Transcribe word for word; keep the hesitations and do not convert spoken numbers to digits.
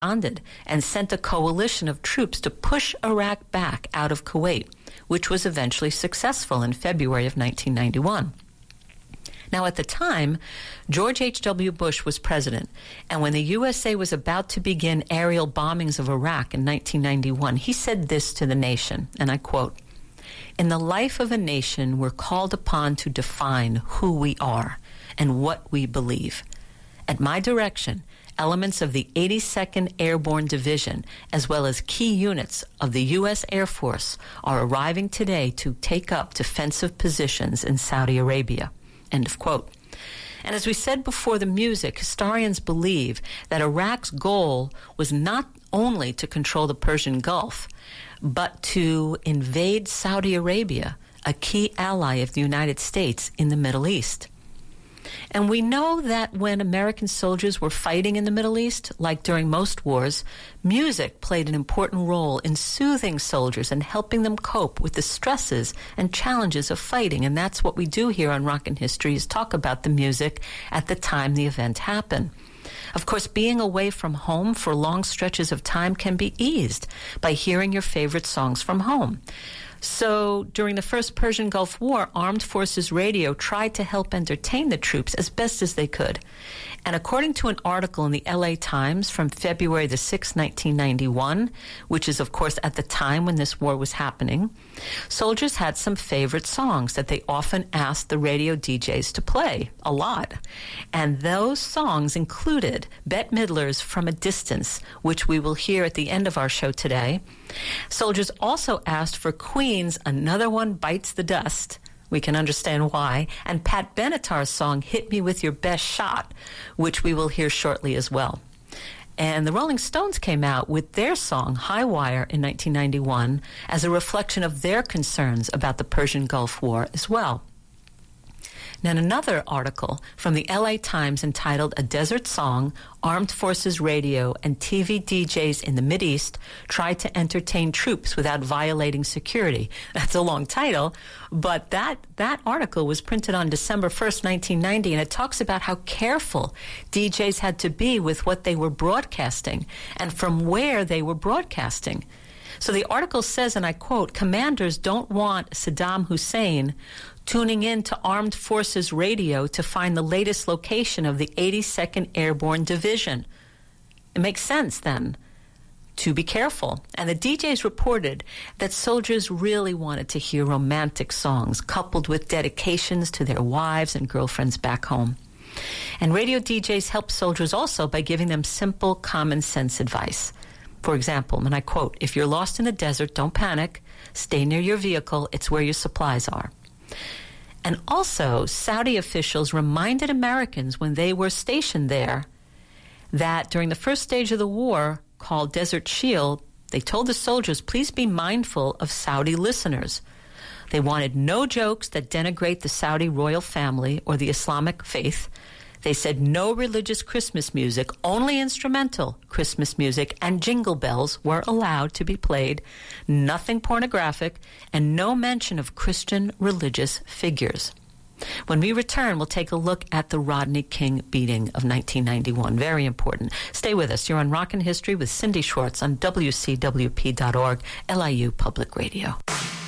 responded and sent a coalition of troops to push Iraq back out of Kuwait, which was eventually successful in February of nineteen ninety-one. Now, at the time, George H W. Bush was president, and when the U S A was about to begin aerial bombings of Iraq in nineteen ninety-one, he said this to the nation, and I quote, "In the life of a nation, we're called upon to define who we are and what we believe. At my direction, elements of the eighty-second Airborne Division, as well as key units of the U S Air Force, are arriving today to take up defensive positions in Saudi Arabia." End of quote. And as we said before the music, historians believe that Iraq's goal was not only to control the Persian Gulf, but to invade Saudi Arabia, a key ally of the United States in the Middle East. And we know that when American soldiers were fighting in the Middle East, like during most wars, music played an important role in soothing soldiers and helping them cope with the stresses and challenges of fighting. And that's what we do here on Rockin' History, is talk about the music at the time the event happened. Of course, being away from home for long stretches of time can be eased by hearing your favorite songs from home. So during the first Persian Gulf War, Armed Forces Radio tried to help entertain the troops as best as they could. And according to an article in the L A Times from February the sixth, nineteen ninety-one, which is, of course, at the time when this war was happening, soldiers had some favorite songs that they often asked the radio D Js to play a lot. And those songs included Bette Midler's From a Distance, which we will hear at the end of our show today. Soldiers also asked for Queen's Another One Bites the Dust. We can understand why. And Pat Benatar's song, Hit Me With Your Best Shot, which we will hear shortly as well. And the Rolling Stones came out with their song, High Wire, in nineteen ninety-one, as a reflection of their concerns about the Persian Gulf War as well. Now, in another article from the L A Times entitled A Desert Song, Armed Forces Radio and T V D Js in the Mideast Tried to Entertain Troops Without Violating Security. That's a long title, but that, that article was printed on December first, nineteen ninety, and it talks about how careful D Js had to be with what they were broadcasting and from where they were broadcasting. So the article says, and I quote, "Commanders don't want Saddam Hussein tuning in to Armed Forces Radio to find the latest location of the eighty-second Airborne Division." It makes sense, then, to be careful. And the D Js reported that soldiers really wanted to hear romantic songs coupled with dedications to their wives and girlfriends back home. And radio D Js helped soldiers also by giving them simple, common-sense advice. For example, and I quote, "If you're lost in the desert, don't panic. Stay near your vehicle. It's where your supplies are." And also, Saudi officials reminded Americans when they were stationed there that during the first stage of the war, called Desert Shield, they told the soldiers, please be mindful of Saudi listeners. They wanted no jokes that denigrate the Saudi royal family or the Islamic faith. They said no religious Christmas music, only instrumental Christmas music and jingle bells were allowed to be played, nothing pornographic, and no mention of Christian religious figures. When we return, we'll take a look at the Rodney King beating of nineteen ninety-one. Very important. Stay with us. You're on Rockin' History with Cindy Schwartz on W C W P dot org, L I U Public Radio.